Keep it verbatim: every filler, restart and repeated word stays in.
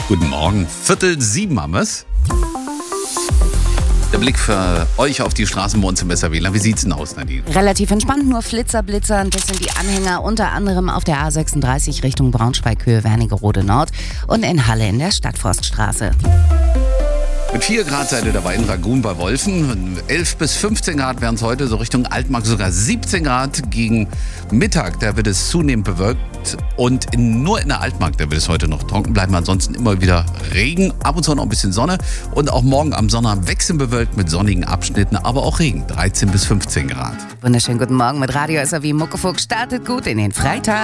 Guten Morgen. Viertel sieben haben wir's. Der Blick für euch auf die Straßen bei uns im Westerwähler. Wie sieht's denn aus, Nadine? Relativ entspannt, nur Flitzer, Blitzer. Das sind die Anhänger unter anderem auf der A sechsunddreißig Richtung Braunschweig, Höhe Wernigerode Nord und in Halle in der Stadtforststraße. Mit vier Grad seid ihr dabei in Ragun bei Wolfen. elf bis fünfzehn Grad wären es heute, so Richtung Altmark sogar siebzehn Grad. Gegen Mittag, da wird es zunehmend bewölkt. Und in, nur in der Altmark, da wird es heute noch trocken bleiben. Ansonsten immer wieder Regen, ab und zu noch ein bisschen Sonne. Und auch morgen am Sonnabend wechselnd bewölkt mit sonnigen Abschnitten, aber auch Regen. dreizehn bis fünfzehn Grad. Wunderschönen guten Morgen mit Radio S R W Muckefuck. Startet gut in den Freitag.